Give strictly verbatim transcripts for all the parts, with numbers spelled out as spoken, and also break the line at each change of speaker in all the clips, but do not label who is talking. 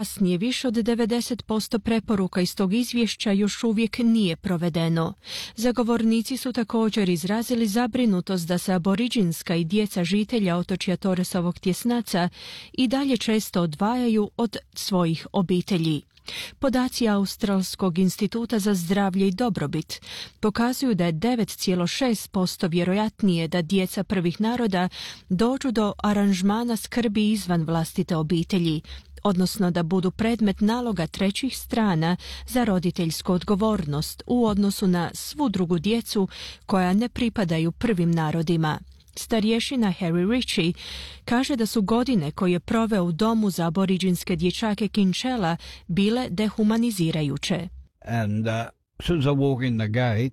kasnije više od devedeset posto preporuka iz tog izvješća još uvijek nije provedeno. Zagovornici su također izrazili zabrinutost da se aboriđinska i djeca žitelja otočja Torresovog tjesnaca i dalje često odvajaju od svojih obitelji. Podaci Australskog instituta za zdravlje i dobrobit pokazuju da je devet zarez šest posto vjerojatnije da djeca prvih naroda dođu do aranžmana skrbi izvan vlastite obitelji, odnosno da budu predmet naloga trećih strana za roditeljsku odgovornost u odnosu na svu drugu djecu koja ne pripadaju prvim narodima. Starješina Harry Ritchie kaže da su godine koje je proveo u domu za aboriđinske dječake Kinchela bile dehumanizirajuće.
And uh, as soon as I walk in the gate,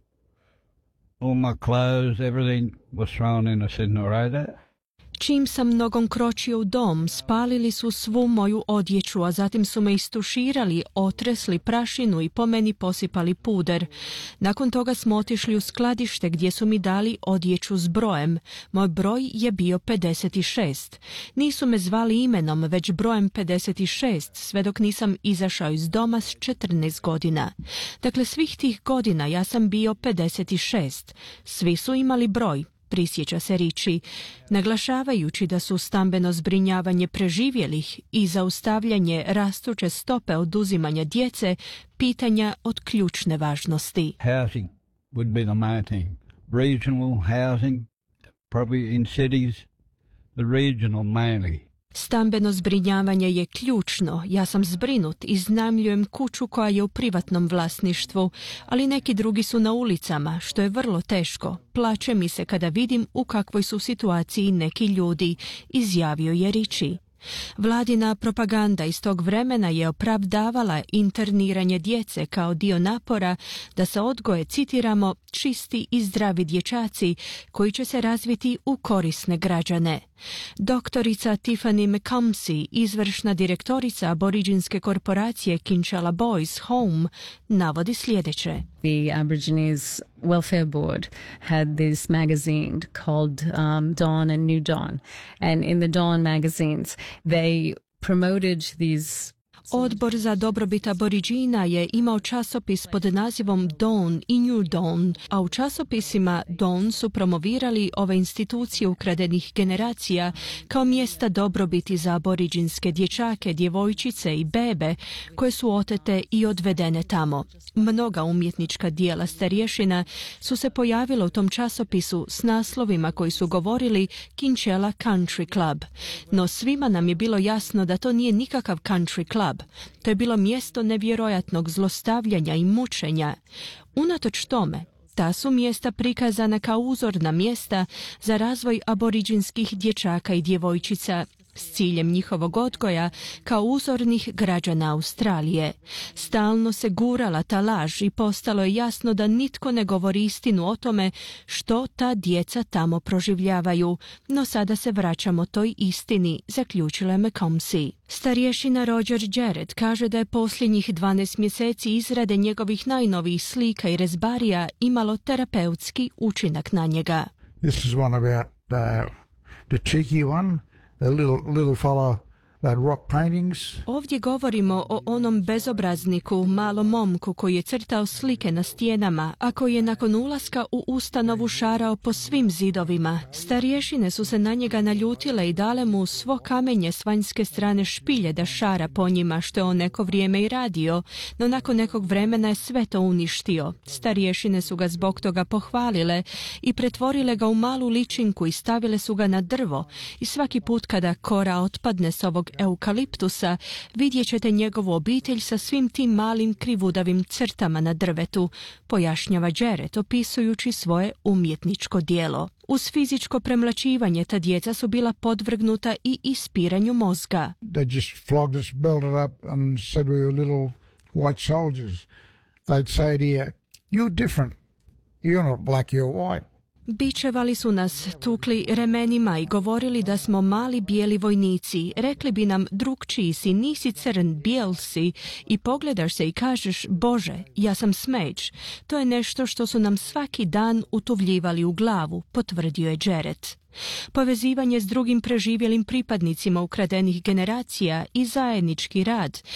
all my clothes, everything was thrown in a incinerator.
Čim sam nogom kročio u dom, spalili su svu moju odjeću, a zatim su me istuširali, otresli prašinu i po meni posipali puder. Nakon toga smo otišli u skladište gdje su mi dali odjeću s brojem. Moj broj je bio pedeset šest. Nisu me zvali imenom, već brojem pedeset šest, sve dok nisam izašao iz doma s četrnaest godina. Dakle, svih tih godina ja sam bio pedeset šest. Svi su imali broj, prisjeća se Ritchie, naglašavajući da su stambeno zbrinjavanje preživjelih i zaustavljanje rastuće stope oduzimanja djece pitanja od ključne važnosti.
Housing would be the main thing. Regional housing, probably in cities, the regional mainly.
Stambeno zbrinjavanje je ključno. Ja sam zbrinut, iznajmljujem kuću koja je u privatnom vlasništvu, ali neki drugi su na ulicama, što je vrlo teško. Plače mi se kada vidim u kakvoj su situaciji neki ljudi, izjavio je Ritchie. Vladina propaganda iz tog vremena je opravdavala interniranje djece kao dio napora da se odgoje, citiramo, čisti i zdravi dječaci koji će se razviti u korisne građane. Doktorica Tiffany McComsey, izvršna direktorica aboriđinske korporacije Kinchela Boys Home, navodi sljedeće.
The Aborigines Welfare Board had this magazine called um, Dawn and New Dawn. And in the Dawn magazines, they promoted these...
Odbor za dobrobit aboriđina je imao časopis pod nazivom Dawn i New Dawn, a u časopisima Dawn su promovirali ove institucije ukradenih generacija kao mjesta dobrobiti za aboriđinske dječake, djevojčice i bebe koje su otete i odvedene tamo. Mnoga umjetnička dijela starješina su se pojavila u tom časopisu s naslovima koji su govorili Kinchela Country Club. No svima nam je bilo jasno da to nije nikakav country club. To je bilo mjesto nevjerojatnog zlostavljanja i mučenja. Unatoč tome, ta su mjesta prikazana kao uzorna mjesta za razvoj aboriđinskih dječaka i djevojčica s ciljem njihovog odgoja kao uzornih građana Australije. Stalno se gurala ta laž i postalo je jasno da nitko ne govori istinu o tome što ta djeca tamo proživljavaju, no sada se vraćamo toj istini, zaključila je McComsey. Starješina Roger Jarrett kaže da je posljednjih dvanaest mjeseci izrade njegovih najnovijih slika i rezbarija imalo terapeutski učinak na njega.
This is one about the, the cheeky one. The little, little fellow, that rock paintings.
Ovdje govorimo o onom bezobrazniku, malom momku koji je crtao slike na stijenama, a koji je nakon ulaska u ustanovu šarao po svim zidovima. Starješine su se na njega naljutile i dale mu svo kamenje s vanjske strane špilje da šara po njima, što je on neko vrijeme i radio, no nakon nekog vremena je sve to uništio. Starješine su ga zbog toga pohvalile i pretvorile ga u malu ličinku i stavile su ga na drvo i svaki put kada kora otpadne s ovog eukaliptusa, vidjet ćete njegovu obitelj sa svim tim malim krivudavim crtama na drvetu, pojašnjava Jarrett opisujući svoje umjetničko djelo. Uz fizičko premlaćivanje ta djeca su bila podvrgnuta i ispiranju mozga.
They just flogged us, belted up and said we were little white soldiers. They'd say to you, you're different. You're not black, you're white.
Bičevali su nas, tukli remenima i govorili da smo mali bijeli vojnici. Rekli bi nam, drukčiji si, nisi crn, bijel si, i pogledaš se i kažeš, Bože, ja sam smeđ. To je nešto što su nam svaki dan utuvljivali u glavu, potvrdio je Jarrett. Povezivanje s drugim preživjelim pripadnicima ukradenih generacija i zajednički rad